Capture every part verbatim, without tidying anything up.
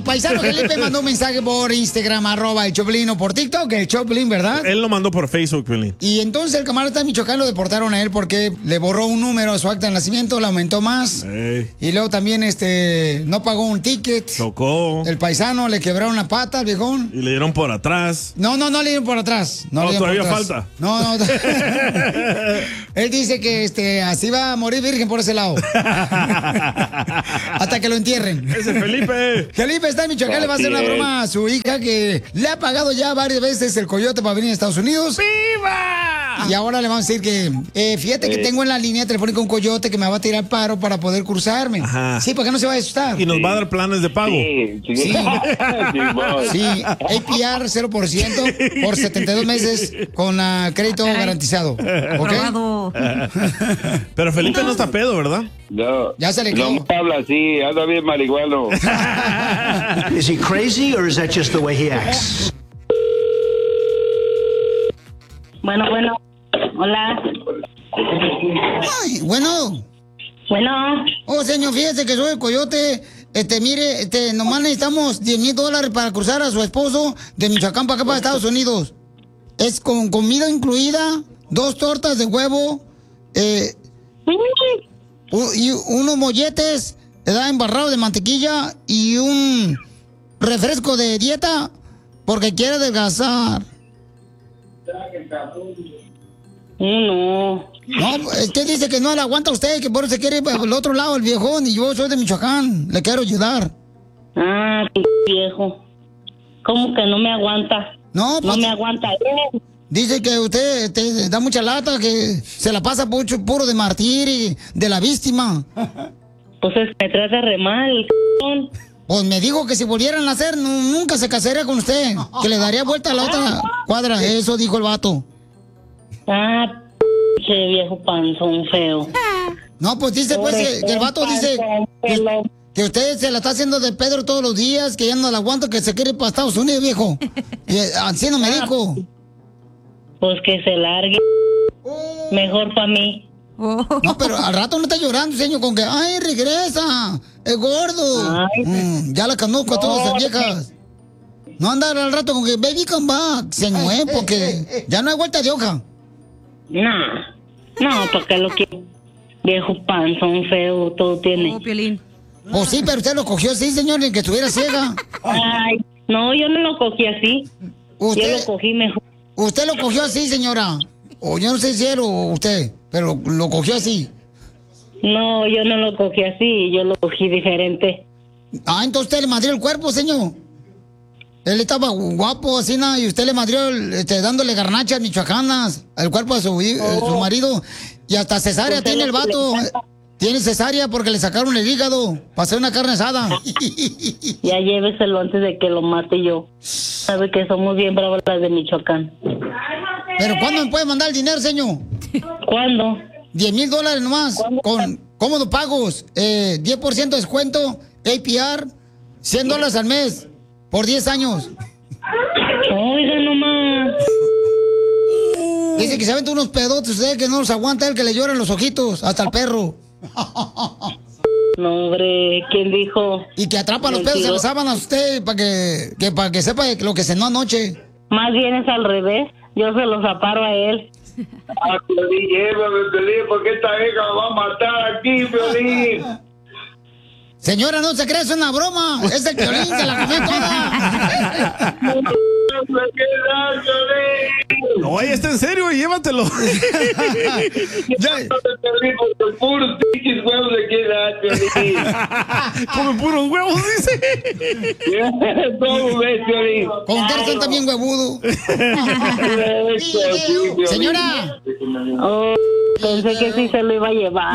paisano Felipe mandó un mensaje por Instagram, arroba el Choplin, o por TikTok, el Choplin, ¿verdad? Él lo mandó por Facebook, Piolín. Y entonces el camarada está en Michoacán, lo deportaron a él porque le borró un número a su acta de nacimiento, le aumentó más. Ey. Y luego también este no pagó un ticket. Chocó. El paisano le quebraron una pata al viejón. Y le dieron por atrás. No, no, no le dieron por atrás. No, No, le dieron todavía por atrás. falta. No, no. Él dice que este así va a morir virgen por ese lado. Hasta que lo entierren. Ese Felipe. Felipe está en Michoacán, le va a hacer una broma a su hija que le ha pagado ya varias veces el coyote para venir a Estados Unidos. ¡Viva! Y ahora le vamos a decir que, eh, fíjate que Eh. tengo en la línea telefónica un coyote que me va a tirar paro para poder cruzarme. Ajá. Sí, para que no se vaya a asustar. Y nos va a dar planes de pago. Sí, sí. Sí. Simón. Sí, A P R cero por ciento por setenta y dos meses con ah, crédito garantizado. ¿Ok? Aprobado. Pero Felipe no está pedo, ¿verdad? No. Ya se le quedó. No me habla así, anda bien marihuano. Is he crazy or is that just the way he acts? Bueno, bueno. Hola. Ay, bueno. Bueno. Oh, señor, fíjese que soy el coyote. Este, mire, este, nomás necesitamos diez mil dólares para cruzar a su esposo de Michoacán para acá, para Estados Unidos. Es con comida incluida, dos tortas de huevo, eh, u- y unos molletes, ¿verdad? Embarrados de mantequilla y un refresco de dieta porque quiere adelgazar. No. No, es que dice que no le aguanta a usted, que por eso se quiere ir para el otro lado, el viejón, y yo soy de Michoacán, le quiero ayudar. Ah, p- viejo. ¿Cómo que no me aguanta? No, No pues, me aguanta él. dice que usted te da mucha lata, que se la pasa mucho puro de martir y de la víctima. Pues es que me trata re mal, el c******. Pues me dijo que si volvieran a hacer, nu- nunca se casaría con usted, que le daría vuelta a la otra cuadra, eso dijo el vato. Ah, che viejo panzón feo. No, pues dice pues que, que el vato dice que, que usted se la está haciendo de Pedro todos los días, que ya no la aguanta, que se quiere ir para Estados Unidos, viejo. Y eh, así no me dijo. Pues que se largue. Mejor para mí. No, pero al rato no está llorando, señor, con que, ay, regresa, es gordo. Ay. Mm, ya la conozco a todas No, las viejas. No andar al rato con que, baby, come back, señor, eh, porque ya no hay vuelta de hoja. No. No, porque lo quiero. Viejo panzón feo, todo tiene. Oh, Piolín. Pues sí, pero usted lo cogió así, señor, ni que estuviera ciega. Ay, no, yo no lo cogí así. Yo Usted, lo cogí mejor. usted lo cogió así, señora. O yo no sé si era o usted, pero lo cogió así. No, yo no lo cogí así, yo lo cogí diferente. Ah, entonces usted le madrió el cuerpo, señor. Él estaba guapo, así, ¿no? Y usted le madrió, este, dándole garnachas michoacanas al cuerpo de su, hi- eh, su marido. Y hasta cesárea Pues tiene el es lo que le vato. encanta. Tiene cesárea porque le sacaron el hígado para hacer una carne asada. Ya lléveselo antes de que lo mate yo. Sabe que somos bien bravas las de Michoacán. ¿Pero cuándo me puede mandar el dinero, señor? ¿Cuándo? diez mil dólares nomás, ¿Cuándo? con cómodos pagos, eh, diez por ciento de descuento, A P R, cien dólares al mes, por diez años. Oiga nomás. Dice que se aventa unos pedotes usted que no los aguanta, el que le lloran los ojitos, hasta el perro. No, hombre, ¿quién dijo? Y que atrapa los pedos en las sábanas usted para que, que, para que sepa lo que cenó anoche. Más bien es al revés. Yo se los aparo a él. Ah, Piolín, llévame, Piolín, porque esta hija me va a matar aquí, Piolín. Señora, no se cree, es una broma. Es el Piolín, se la comió toda. Me queda, Piolín. No, ahí está en serio, llévatelo. Ya, Piolín, porque puros pinches huevos de queda, Piolín. come puros huevos, dice. ¿Cómo ves, Piolín? Con usted son también huevudo. Señora. Oh, pensé que sí se lo iba a llevar.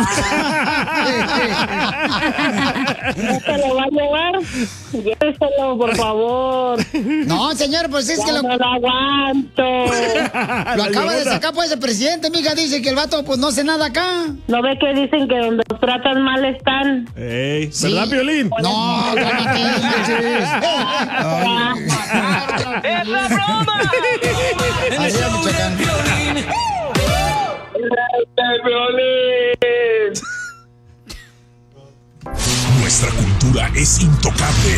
¿No se lo va a llevar? Lléveselo, por favor. No, señor, pues es que Ya lo, no lo aguanto. lo acaba de sacar pues el presidente, mija, dice que el vato pues no hace nada acá. ¿No ve que dicen que donde los tratan mal están? Ey, Sí. ¿verdad, Piolín? No, cálmate, manches. Ay. ¡Es la broma! Arriba, Michoacán. Piolín. Nuestra cultura es intocable.